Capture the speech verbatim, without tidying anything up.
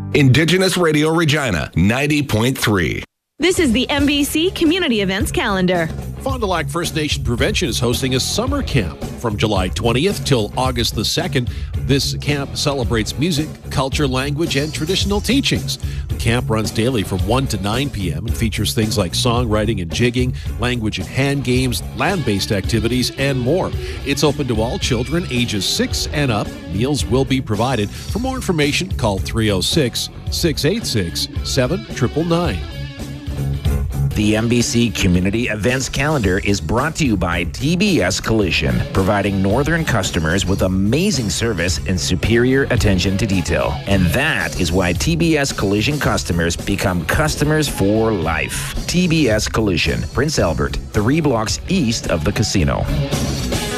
Indigenous Radio Regina, ninety point three. This is the M B C Community Events Calendar. Fond du Lac First Nation Prevention is hosting a summer camp from July twentieth till August the second. This camp celebrates music, culture, language, and traditional teachings. The camp runs daily from one to nine p.m. and features things like songwriting and jigging, language and hand games, land-based activities, and more. It's open to all children ages six and up. Meals will be provided. For more information, call three oh six, six eight six, seven nine nine nine. The M B C Community Events Calendar is brought to you by T B S Collision, providing northern customers with amazing service and superior attention to detail. And that is why T B S Collision customers become customers for life. T B S Collision, Prince Albert, three blocks east of the casino.